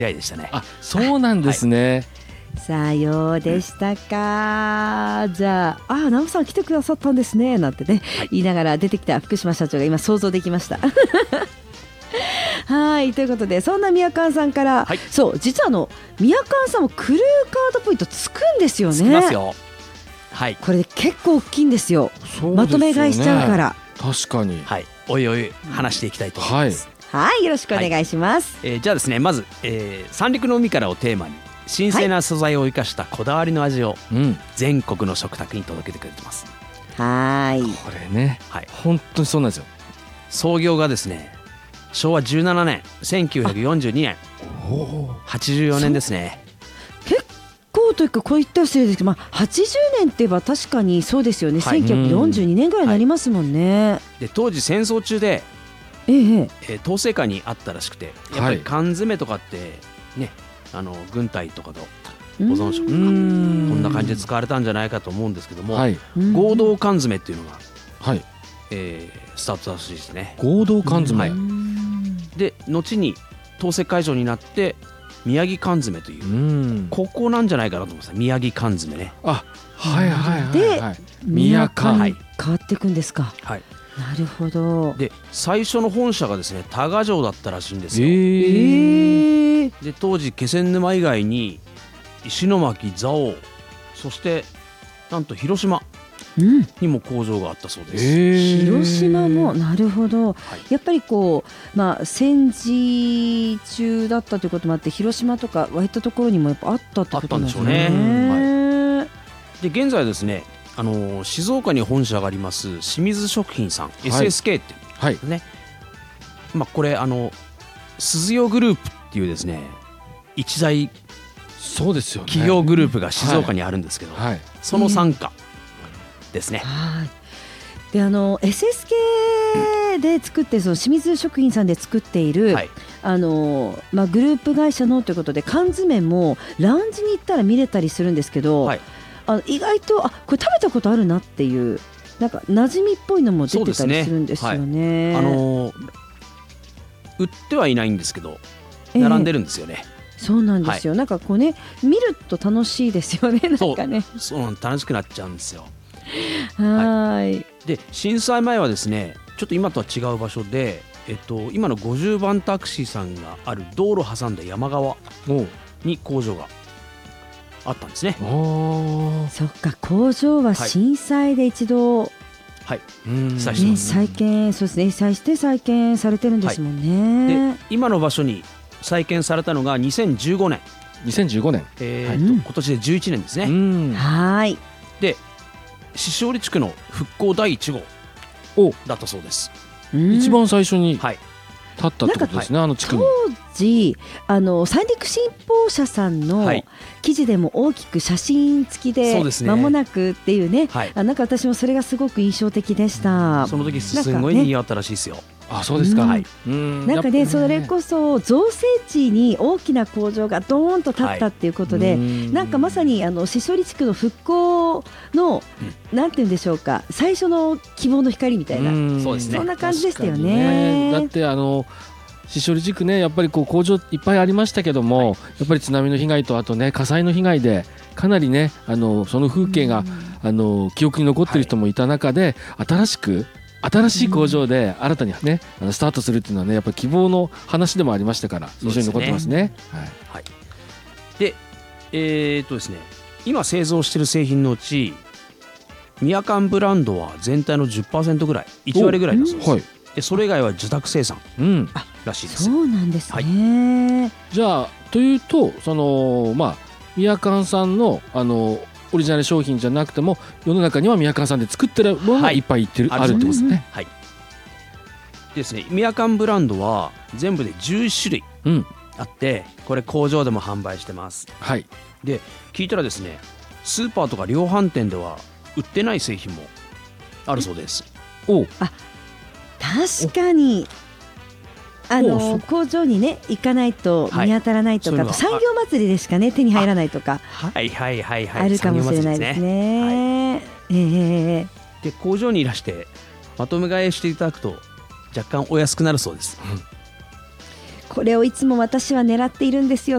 出会いでしたね。 あ、そうなんですね。 さようでしたか。じゃあ、直さん来てくださったんですねなんてね、言いながら出てきた福島社長が今想像できましたはい、ということで、そんな宮川さんから、そう実は宮川さんもクルーカードポイントつくんですよね。 つきますよ。はい、 これ結構大きいんですよ。 そうですよね、 まとめ買いしちゃうから。 確かに。 はい、おいおい話していきたいと思います。 はい、よろしくお願いします。 じゃあですね、まず、三陸の海からをテーマに新鮮な素材を生かしたこだわりの味を全国の食卓に届けてくれてます。 はい、 これね、 はい、 本当にそうなんですよ。 創業がですね、昭和17年1942年、84年ですね。 結構というか、こういった失礼ですけど、80年って言えば確かにそうですよね、1942年ぐらいになりますもんね。 で当時戦争中で、統制下にあったらしくて、やっぱり缶詰とかってね、軍隊とかの保存食とかこんな感じで使われたんじゃないかと思うんですけども、合同缶詰っていうのが、スタートらしいですね。 合同缶詰、 で後に統制解除になって宮城缶詰という、ここなんじゃないかなと思います。宮城缶詰ね。 で宮缶に変わっていくんですか。 はい、 なるほど。 で最初の本社がですね、多賀城だったらしいんですよ。で当時気仙沼以外に石巻、蔵王、そしてなんと広島にも工場があったそうです。 広島も、なるほど。やっぱり戦時中だったということもあって、広島とかあいったところにもやっぱあったってことなんですね。 で現在ですね、静岡に本社があります清水食品さん、SSK っていうですね、これ鈴代グループっていうですね、一大企業グループが静岡にあるんですけど、その傘下ですね。 でSSK で作って、その清水食品さんで作っている、グループ会社のということで、缶詰もラウンジに行ったら見れたりするんですけど、意外とこれ食べたことあるなっていう、なんか馴染みっぽいのも出てたりするんですよね。 売ってはいないんですけど並んでるんですよね。 そうなんですよ。なんかこうね、見ると楽しいですよね。なんかね、 そう楽しくなっちゃうんですよ。 で震災前はですね、ちょっと今とは違う場所で、今の50番タクシーさんがある道路挟んだ山側に工場があったんですね。 そっか、工場は震災で一度、再建、そうですね、被災して再建されてるんですもんね。 で今の場所に再建されたのが2015年、今年で11年ですね。で鹿折地区の復興第1号だったそうです。 一番最初に立ったってことですね、地区に。 当時三陸新報社さんの記事でも大きく写真付きで間もなくっていうね、なんか私もそれがすごく印象的でした。 その時すごい賑わったらしいですよ。 そうですか。 なんかね、それこそ造成地に大きな工場がドーンと建ったっていうことで、なんかまさに鹿折地区の復興のなんていうんでしょうか、最初の希望の光みたいな、そんな感じでしたよね。 だって鹿折地区ね、やっぱり工場いっぱいありましたけども、やっぱり津波の被害とあとね火災の被害でかなりねその風景が記憶に残ってる人もいた中で、新しい工場で新たにねスタートするっていうのはね、やっぱり希望の話でもありましたから、印象に残ってますね。 でですね、今製造している製品のうち宮缶ブランドは全体の 10% ぐらい、1割ぐらいだそうです。でそれ以外は受託生産らしいです。 そうなんですね。 じゃあというと、宮缶さんのオリジナル商品じゃなくても、世の中には宮缶さんで作ってるものがいっぱいあるってことですね。ですね、宮缶ブランドは全部で11種類あって、これ工場でも販売してます。で聞いたらですね、スーパーとか量販店では売ってない製品もあるそうです。 確かに工場にね行かないと見当たらないとか、産業祭りでしかね手に入らないとかあるかもしれないですね。 で工場にいらしてまとめ買いしていただくと若干お安くなるそうです。 これをいつも私は狙っているんですよ